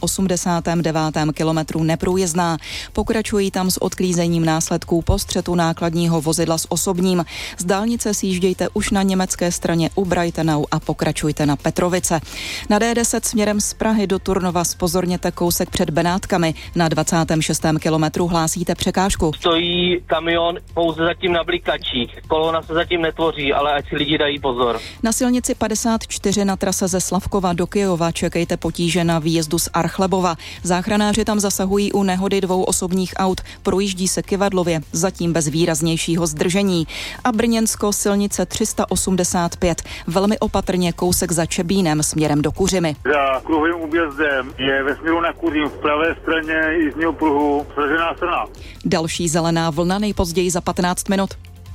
89. kilometru neprůjezdná. Pokračují tam s odklízením následků po střetu nákladního vozidla s osobním. Z dálnice sjíždějte už na německé straně u Breitenau a pokračujte na Petrovice. Na D10 směrem z Prahy do Turnova zpozorněte kousek před Benátkami. Na 26. kilometru hlásíte překážku. Stojí kamion pouze zatím na blikačích. Kolona se zatím netvoří, ale ať si lidi dají pozor. Na silnici 54 na trase ze Slavkova do Kyjova čekejte potíže na výjezdu z Archlebova. Záchranáři tam zasahují u nehody 2 osobních aut. Projíždí se Kyvadlově, zatím bez výraznějšího zdržení. A Brněnsko silnice 385. Velmi opatrně kousek za Čebínem směrem do Kuřimy. Za kruhovým újezdem je ve směru na Kuřím v pravé straně jízdního pruhu přežená strana. Další zelená vlna nejpozději za 15 minut.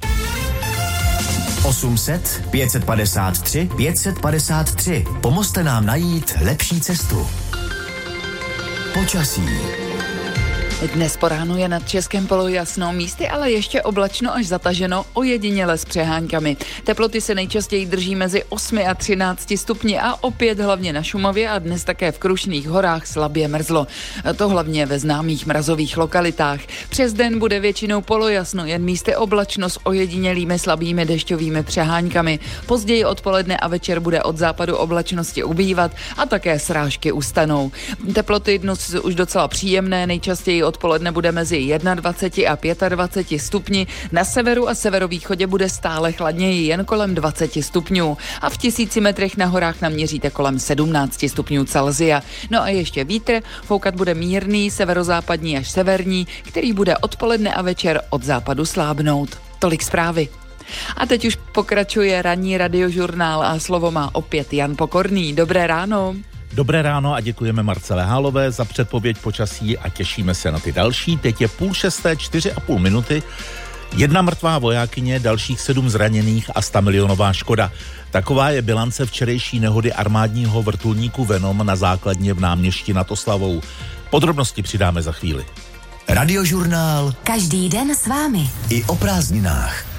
800 553 553. Pomozte nám najít lepší cestu. Počasí. Dnes po ránu je nad Českém polojasno, místy ale ještě oblačno až zataženo, ojediněle s přeháňkami. Teploty se nejčastěji drží mezi 8 a 13 stupni a opět hlavně na Šumavě a dnes také v Krušných horách slabě mrzlo. To hlavně ve známých mrazových lokalitách. Přes den bude většinou polojasno, jen místy oblačno s ojedinělými slabými dešťovými přeháňkami. Později odpoledne a večer bude od západu oblačnosti ubývat a také srážky ustanou. Teploty dnes už docela příjemné, nejčastěji odpoledne bude mezi 21 a 25 stupni, na severu a severovýchodě bude stále chladněji, jen kolem 20 stupňů a v 1000 metrech na horách naměříte kolem 17 stupňů Celsia. No a ještě vítr, foukat bude mírný, severozápadní až severní, který bude odpoledne a večer od západu slábnout. Tolik zprávy. A teď už pokračuje ranní radiožurnál a slovo má opět Jan Pokorný. Dobré ráno. Dobré ráno a děkujeme Marcele Hálové za předpověď počasí a těšíme se na ty další. Teď je 5:30, 4,5 minuty. 1 mrtvá vojákyně, dalších 7 zraněných a 100 milionová škoda. Taková je bilance včerejší nehody armádního vrtulníku Venom na základně v Náměšti nad Oslavou. Podrobnosti přidáme za chvíli. Radiožurnál. Každý den s vámi. I o prázdninách.